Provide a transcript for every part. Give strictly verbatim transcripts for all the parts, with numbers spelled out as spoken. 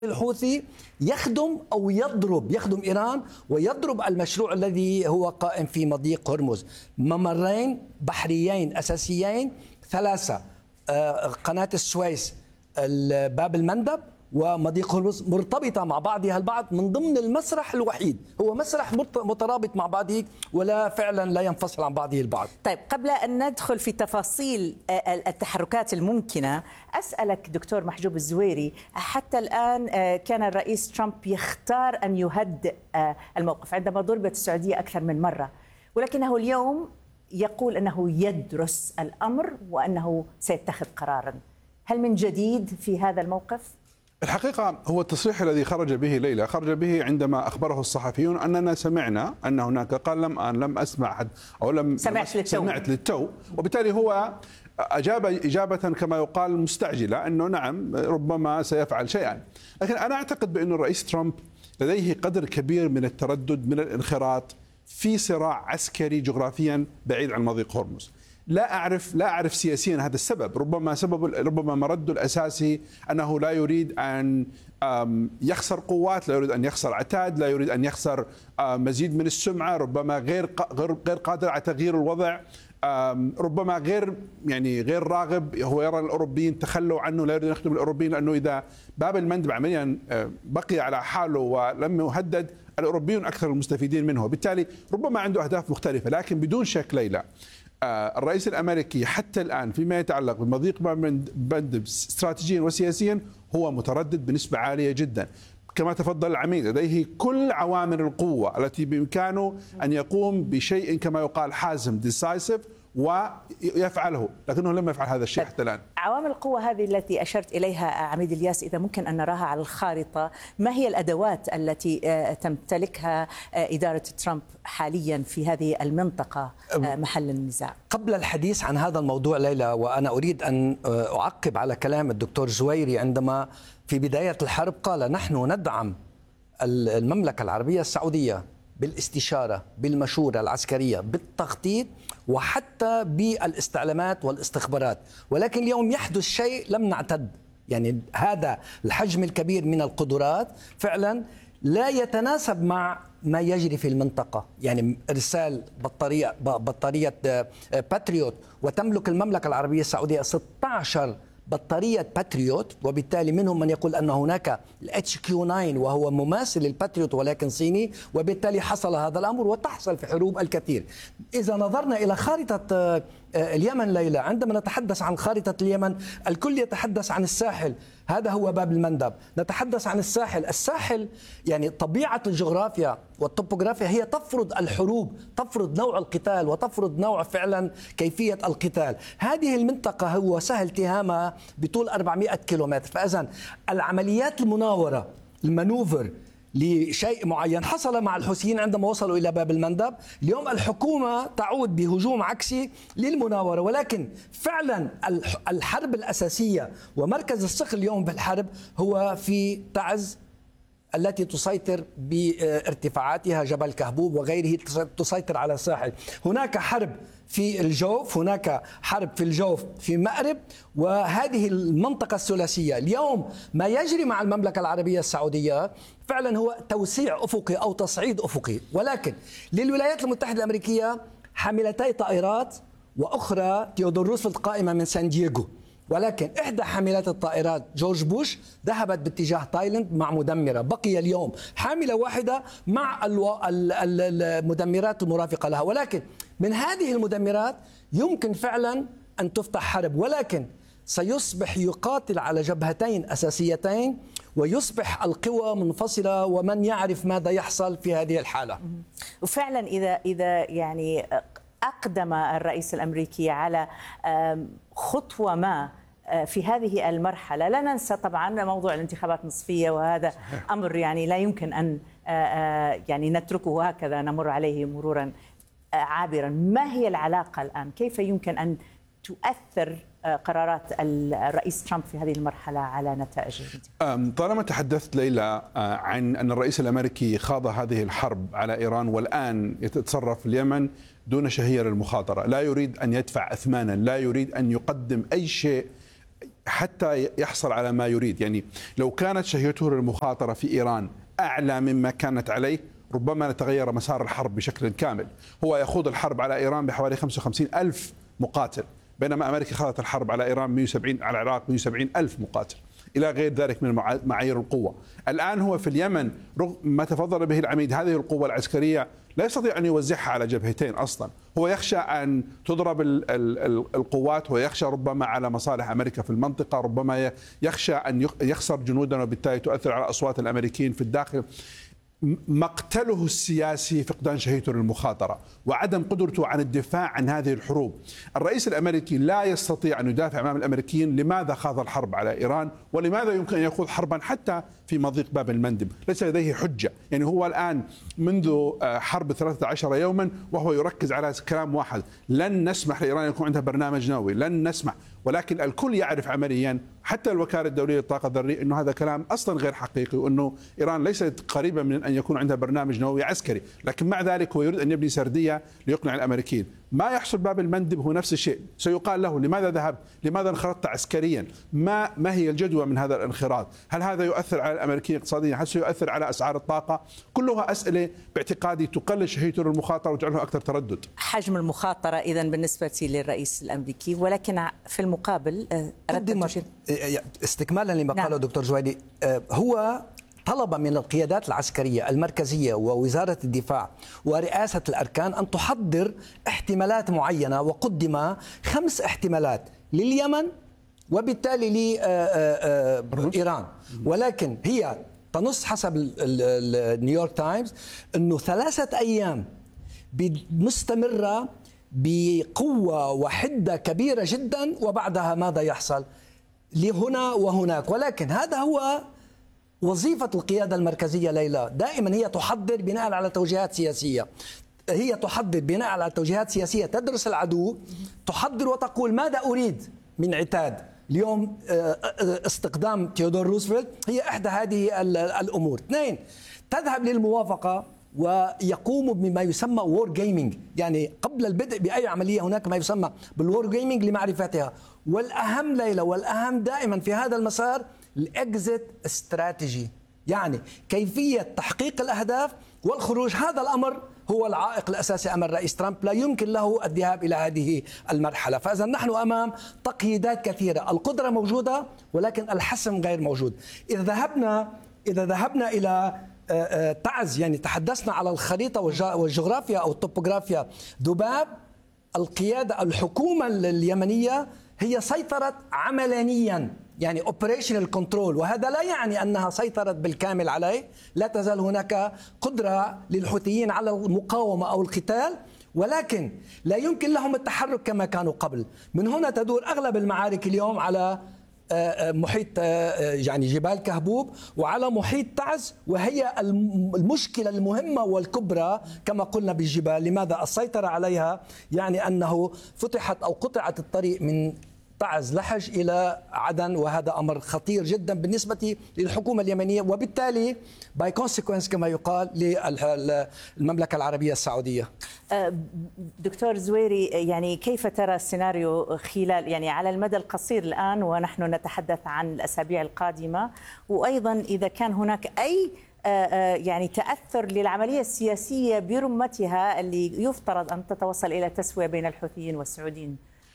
الحوثي يخدم أو يضرب يخدم إيران ويضرب المشروع الذي هو قائم في مضيق هرمز. ممرين بحريين أساسيين ثلاثة، قناة السويس، باب المندب، ومضيق هرمز، مرتبطة مع بعضها البعض من ضمن المسرح الوحيد، هو مسرح مترابط مع بعضه ولا فعلا لا ينفصل عن بعضه البعض. طيب، قبل أن ندخل في تفاصيل التحركات الممكنة، أسألك دكتور محجوب الزويري، حتى الآن كان الرئيس ترامب يختار أن يهدئ الموقف عندما ضربت السعودية أكثر من مرة، ولكنه اليوم يقول أنه يدرس الأمر وأنه سيتخذ قرارا. هل من جديد في هذا الموقف؟ الحقيقة هو التصريح الذي خرج به ليلى خرج به عندما أخبره الصحفيون أننا سمعنا أن هناك، قال لم أن لم أسمع حد أو لم سمعت للتو, سمعت للتو وبالتالي هو أجاب إجابة كما يقال مستعجلة أنه نعم ربما سيفعل شيئا. لكن أنا أعتقد بأن الرئيس ترامب لديه قدر كبير من التردد، من الانخراط في صراع عسكري جغرافيا بعيد عن مضيق هرمز. لا أعرف لا أعرف سياسيا هذا السبب، ربما سبب ربما مرده الأساسي أنه لا يريد أن يخسر قوات، لا يريد أن يخسر عتاد، لا يريد أن يخسر مزيد من السمعة، ربما غير غير غير قادر على تغيير الوضع، ربما غير يعني غير راغب، هو يرى الأوروبيين تخلوا عنه، لا يريد أن يخدم الأوروبيين، لأنه إذا باب المندب عمليا بقي على حاله ولم يهدد الأوروبيين أكثر المستفيدين منه، وبالتالي ربما عنده أهداف مختلفة. لكن بدون شك ليلى الرئيس الأمريكي حتى الآن فيما يتعلق بمضيق باب المندب استراتيجيا وسياسيا هو متردد بنسبة عالية جدا. كما تفضل العميد، لديه كل عوامل القوة التي بإمكانه أن يقوم بشيء كما يقال حازم decisive ويفعله، لكنه لم يفعل هذا الشيء حتى الآن. عوامل القوة هذه التي أشرت إليها عميد الياس، إذا ممكن أن نراها على الخارطة، ما هي الأدوات التي تمتلكها إدارة ترامب حاليا في هذه المنطقة محل النزاع؟ قبل الحديث عن هذا الموضوع ليلى، وأنا أريد أن أعقب على كلام الدكتور زويري عندما في بداية الحرب قال نحن ندعم المملكة العربية السعودية بالاستشارة، بالمشورة العسكرية، بالتخطيط، وحتى بالاستعلامات والاستخبارات. ولكن اليوم يحدث شيء لم نعتد، يعني هذا الحجم الكبير من القدرات فعلا لا يتناسب مع ما يجري في المنطقة. يعني إرسال بطارية بطارية باتريوت، وتملك المملكة العربية السعودية ستة عشر بطارية باتريوت، وبالتالي منهم من يقول أن هناك الاتش كيو تسعة وهو مماثل للباتريوت ولكن صيني، وبالتالي حصل هذا الأمر وتحصل في حروب الكثير. إذا نظرنا إلى خارطة اليمن ليلى، عندما نتحدث عن خارطة اليمن الكل يتحدث عن الساحل، هذا هو باب المندب. نتحدث عن الساحل، الساحل يعني طبيعة الجغرافيا والطبوغرافيا هي تفرض الحروب، تفرض نوع القتال وتفرض نوع فعلا كيفية القتال. هذه المنطقة هو سهل التهامها بطول أربعمائة كيلومتر، فإذا العمليات المناورة المانوفر لشيء معين حصل مع الحوثيين عندما وصلوا إلى باب المندب. اليوم الحكومة تعود بهجوم عكسي للمناورة، ولكن فعلا الحرب الأساسية ومركز الصقر اليوم بالحرب هو في تعز التي تسيطر بارتفاعاتها، جبل كهبوب وغيره تسيطر على الساحل. هناك حرب في الجوف، هناك حرب في الجوف في مأرب، وهذه المنطقة الثلاثية. اليوم ما يجري مع المملكة العربية السعودية فعلا هو توسيع أفقي أو تصعيد أفقي. ولكن للولايات المتحدة الأمريكية حاملتي طائرات، وأخرى تيودور روزفلت قائمة من سان دييغو، ولكن إحدى حاملات الطائرات جورج بوش ذهبت باتجاه تايلاند مع مدمرة. بقي اليوم حاملة واحدة مع المدمرات المرافقة لها، ولكن من هذه المدمرات يمكن فعلا أن تفتح حرب، ولكن سيصبح يقاتل على جبهتين أساسيتين ويصبح القوى منفصلة، ومن يعرف ماذا يحصل في هذه الحالة. وفعلا إذا إذا يعني أقدم الرئيس الأمريكي على خطوة ما في هذه المرحلة، لا ننسى طبعا موضوع الانتخابات النصفية، وهذا أمر يعني لا يمكن أن يعني نتركه هكذا نمر عليه مرورا عابرا. ما هي العلاقة الآن؟ كيف يمكن أن تؤثر قرارات الرئيس ترامب في هذه المرحلة على نتائج الانتخابات؟ طالما تحدثت ليلى عن أن الرئيس الأمريكي خاض هذه الحرب على إيران والآن يتصرف في اليمن دون شهية للمخاطرة، لا يريد أن يدفع أثمانا، لا يريد أن يقدم أي شيء حتى يحصل على ما يريد. يعني لو كانت شهيته للمخاطرة في إيران أعلى مما كانت عليه ربما نتغير مسار الحرب بشكل كامل. هو يخوض الحرب على إيران بحوالي خمسة وخمسين ألف مقاتل، بينما أمريكا خاضت الحرب على إيران مئة وسبعين، على العراق مئة وسبعين ألف مقاتل، إلى غير ذلك من معايير القوة. الآن هو في اليمن رغم ما تفضل به العميد، هذه القوة العسكرية لا يستطيع أن يوزعها على جبهتين أصلا. هو يخشى أن تضرب ال ال القوات، ويخشى ربما على مصالح أمريكا في المنطقة، ربما يخشى أن يخسر جنودا وبالتالي تؤثر على أصوات الأمريكيين في الداخل. مقتله السياسي فقدان شهيته للمخاطرة وعدم قدرته عن الدفاع عن هذه الحروب. الرئيس الأمريكي لا يستطيع أن يدافع أمام الأمريكيين لماذا خاض الحرب على إيران، ولماذا يمكن أن يخوض حربا حتى في مضيق باب المندب. ليس لديه حجة. يعني هو الآن منذ حرب ثلاثة عشر يوما وهو يركز على كلام واحد: لن نسمح لإيران يكون عندها برنامج نووي، لن نسمح. ولكن الكل يعرف عمليا، حتى الوكالة الدولية للطاقة الذرية، أنه هذا كلام أصلا غير حقيقي، وأنه إيران ليست قريبة من أن يكون عندها برنامج نووي عسكري. لكن مع ذلك هو يريد أن يبني سردية ليقنع الأمريكيين. ما يحصل باب المندب هو نفس الشيء، سيقال له: لماذا ذهبت؟ لماذا انخرطت عسكريا؟ ما ما هي الجدوى من هذا الانخراط؟ هل هذا يؤثر على الأمريكيين اقتصاديا؟ هل سيؤثر على أسعار الطاقة؟ كلها أسئلة باعتقادي تقلل شهيته للمخاطرة وتجعله أكثر تردد. حجم المخاطرة إذا بالنسبة للرئيس الأمريكي، ولكن في المقابل استكمالا لما نعم. قاله دكتور جويري، هو طلب من القيادات العسكرية المركزية ووزارة الدفاع ورئاسة الأركان أن تحضر احتمالات معينة، وقدم خمس احتمالات لليمن وبالتالي لإيران، ولكن هي تنص حسب النيويورك تايمز أنه ثلاثة أيام مستمرة بقوة وحدة كبيرة جدا، وبعدها ماذا يحصل لهنا وهناك. ولكن هذا هو وظيفة القيادة المركزية ليلى، دائما هي تحضر بناء على توجيهات سياسية، هي تحضر بناء على توجيهات سياسية، تدرس العدو، تحضر وتقول ماذا أريد من عتاد. اليوم استقدام تيودور روزفلت هي إحدى هذه الأمور. اثنين، تذهب للموافقة ويقوم بما يسمى وور جيمينج، يعني قبل البدء بأي عملية هناك ما يسمى بالوور جيمينج لمعرفتها. والأهم ليلى، والأهم دائما في هذا المسار، الإكزيت استراتيجي، يعني كيفية تحقيق الأهداف والخروج. هذا الأمر هو العائق الأساسي أمام الرئيس ترامب، لا يمكن له الذهاب إلى هذه المرحلة. فإذا نحن أمام تقييدات كثيرة، القدرة موجودة ولكن الحسم غير موجود. إذا ذهبنا إذا ذهبنا إلى تعز، يعني تحدثنا على الخريطة والجغرافيا أو الطوبوغرافيا، ذباب القيادة الحكومة اليمنية هي سيطرت عملانيا، يعني operational control، وهذا لا يعني أنها سيطرت بالكامل عليه. لا تزال هناك قدرة للحوثيين على المقاومة أو القتال، ولكن لا يمكن لهم التحرك كما كانوا قبل. من هنا تدور أغلب المعارك اليوم على محيط يعني جبال كهبوب وعلى محيط تعز، وهي المشكلة المهمة والكبرى كما قلنا بالجبال. لماذا السيطرة عليها؟ يعني أنه فتحت أو قطعت الطريق من تعز لحج إلى عدن، وهذا أمر خطير جدا بالنسبة للحكومة اليمنية، وبالتالي باي كونسيكونس كما يقال للمملكة العربية السعودية. دكتور زويري، يعني كيف ترى السيناريو خلال يعني على المدى القصير الآن ونحن نتحدث عن الأسابيع القادمة، وأيضا إذا كان هناك أي يعني تأثر للعملية السياسية برمتها اللي يفترض أن تتوصل إلى تسوية بين الحوثيين والسعوديين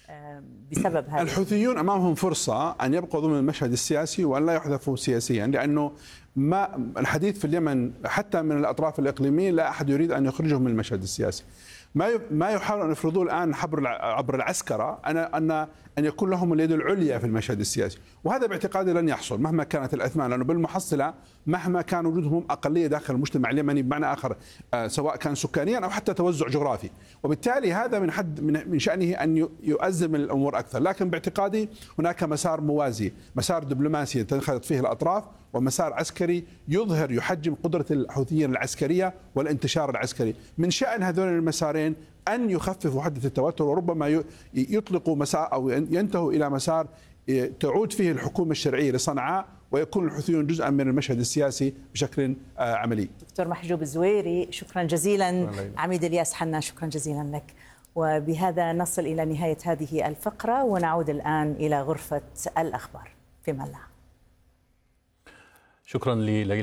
بسبب هذا؟ الحوثيون أمامهم فرصة أن يبقوا ضمن المشهد السياسي وأن لا يحذفوا سياسيا، لأنه ما الحديث في اليمن حتى من الأطراف الإقليمية لا أحد يريد أن يخرجهم من المشهد السياسي. ما ما يحاول أن يفرضوه الآن عبر عبر العسكرة أنا أن أن يكون لهم اليد العليا في المشهد السياسي، وهذا باعتقادي لن يحصل مهما كانت الأثمان، لأنه بالمحصلة مهما كان وجودهم أقلية داخل المجتمع اليمني بمعنى آخر سواء كان سكانيا أو حتى توزع جغرافي، وبالتالي هذا من حد من شأنه أن يؤزم الأمور أكثر. لكن باعتقادي هناك مسار موازي، مسار دبلوماسي تنخرط فيه الأطراف، ومسار عسكري يظهر يحجم قدرة الحوثيين العسكرية والانتشار العسكري. من شأن هذول المسارين أن يخففوا حدة التوتر، وربما يطلقوا مسار أو ينتهوا إلى مسار تعود فيه الحكومة الشرعية لصنعاء، ويكون الحوثيون جزءا من المشهد السياسي بشكل عملي. دكتور محجوب الزويري، شكرا جزيلا. عميد الياس حنان، شكرا جزيلا لك. وبهذا نصل إلى نهاية هذه الفقرة، ونعود الآن إلى غرفة الأخبار في ملة. شكرا لليلى.